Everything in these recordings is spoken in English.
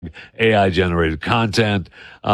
AI-generated content.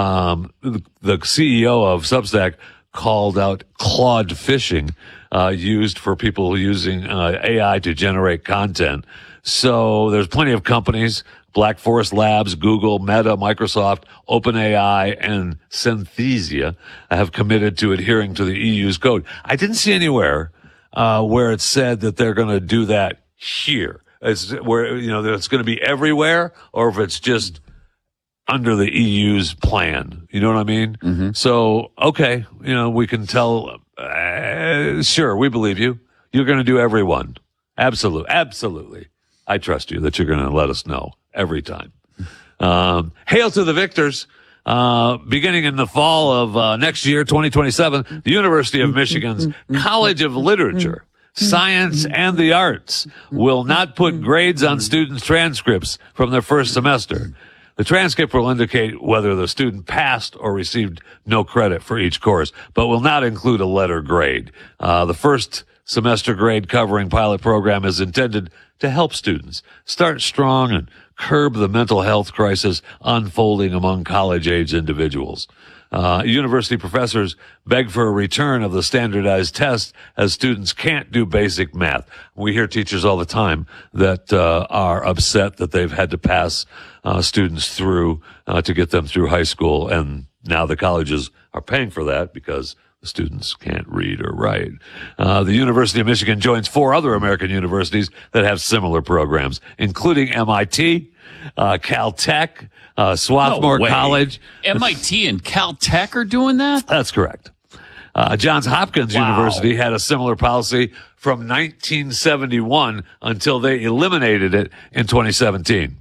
The CEO of Substack called out Claude phishing used for people using AI to generate content. So there's plenty of companies, Black Forest Labs, Google, Meta, Microsoft, OpenAI, and Synthesia have committed to adhering to the EU's code. I didn't see anywhere where it said that they're going to do that here. It's where, that it's going to be everywhere, or if it's just under the EU's plan. You know what I mean? Mm-hmm. So, okay, we can tell, sure, we believe you. You're going to do everyone. Absolutely. I trust you that you're going to let us know every time. Hail to the victors. Beginning in the fall of next year, 2027, the University of Michigan's College of Literature, Science, and the Arts will not put grades on students' transcripts from their first semester. The transcript will indicate whether the student passed or received no credit for each course, but will not include a letter grade. The first semester grade covering pilot program is intended to help students start strong and curb the mental health crisis unfolding among college-age individuals. University professors beg for a return of the standardized test as students can't do basic math. We hear teachers all the time that are upset that they've had to pass students through to get them through high school, and now the colleges are paying for that because the students can't read or write. The University of Michigan joins 4 other American universities that have similar programs, including MIT, Caltech, Swarthmore College. MIT and Caltech are doing that? That's correct. Johns Hopkins University had a similar policy from 1971 until they eliminated it in 2017.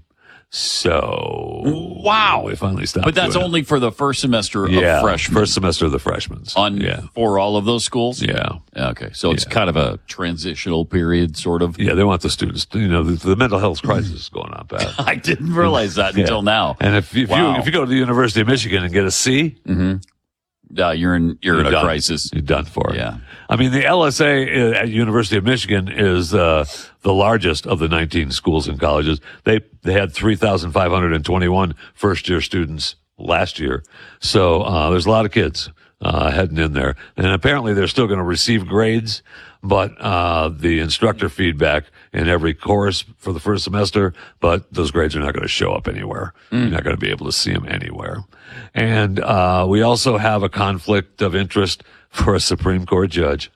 So, wow, we finally stopped. But that's only for the first semester of freshmen. First semester of the freshmen. For all of those schools? Yeah. Okay. So it's kind of a transitional period, sort of. Yeah, they want the students to, the mental health crisis is going on, Pat. I didn't realize that until now. And if you go to the University of Michigan and get a C, you're in a crisis. You're done for it. Yeah. I mean, the LSA at University of Michigan is the largest of the 19 schools and colleges. They had 3,521 first-year students last year. So there's a lot of kids heading in there. And apparently they're still going to receive grades, but the instructor feedback in every course for the first semester, but those grades are not going to show up anywhere. You're not going to be able to see them anywhere. And we also have a conflict of interest for a Supreme Court judge.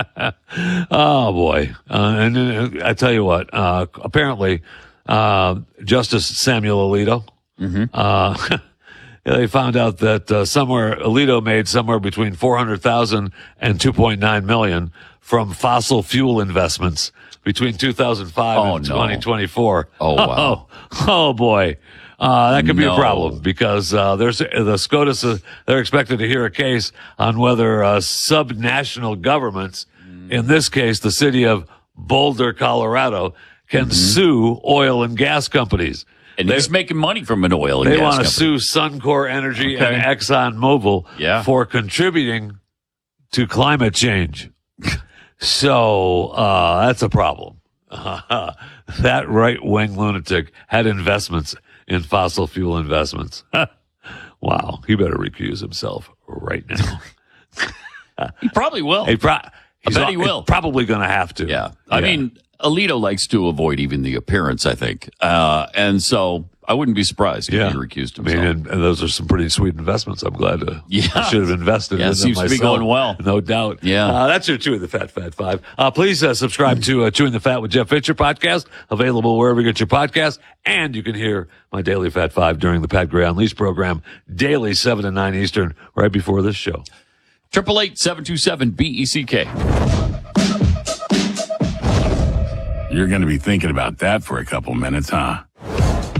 Oh, boy. And I tell you what, apparently Justice Samuel Alito, they found out that Alito made somewhere between $400,000 and $2.9 million from fossil fuel investments between 2005 and 2024. Oh, wow. Oh, boy. That could be a problem because there's the SCOTUS. They're expected to hear a case on whether subnational governments, in this case the city of Boulder, Colorado, can sue oil and gas companies. And he's making money from an oil and gas company. They want to sue Suncor Energy and ExxonMobil for contributing to climate change. So that's a problem. That right-wing lunatic had investments in fossil fuel investments. Wow, he better recuse himself right now. He probably will. I bet he will. He's probably going to have to. Yeah. I mean, Alito likes to avoid even the appearance, I think. And so I wouldn't be surprised if he recused himself. I mean, and those are some pretty sweet investments. I'm glad I should have invested in them seems myself. To be going well. No doubt. Yeah. That's your Chewing the Fat 5. Please subscribe to Chewing the Fat with Jeff Fincher podcast, available wherever you get your podcast. And you can hear my Daily Fat 5 during the Pat Gray Unleashed program, daily 7 to 9 Eastern, right before this show. 888-727-BECK. You're going to be thinking about that for a couple minutes, huh?